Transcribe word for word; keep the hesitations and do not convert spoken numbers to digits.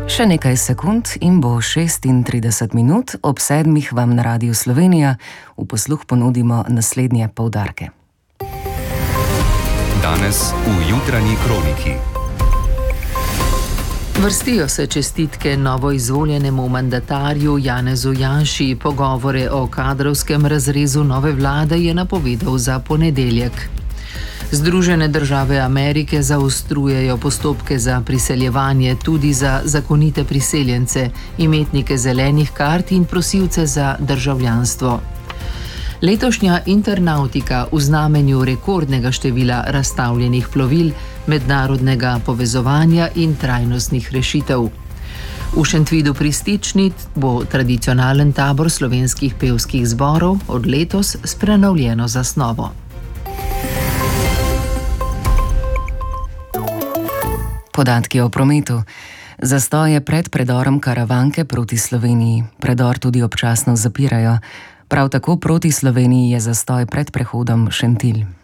Še nekaj sekund in bo šestintrideset minut, ob sedmih vam na Radiu Slovenija v posluh ponudimo naslednje poudarke. Danes v jutranji kroniki. Vrstijo se čestitke novoizvoljenemu mandatarju Janezu Janši. Pogovore o kadrovskem razrezu nove vlade je napovedal za ponedeljek. Združene države Amerike zaostrujejo postopke za priseljevanje tudi za zakonite priseljence, imetnike zelenih kart in prosilce za državljanstvo. Letošnja internautika v znamenju rekordnega števila razstavljenih plovil, mednarodnega povezovanja in trajnostnih rešitev. V Šentvidu pri Stični bo tradicionalen tabor slovenskih pevskih zborov od letos s prenovljeno zasnovo. Podatki o prometu. Zastoje pred predorom Karavanke proti Sloveniji. Predor tudi občasno zapirajo. Prav tako proti Sloveniji je zastoj pred prehodom Šentilj.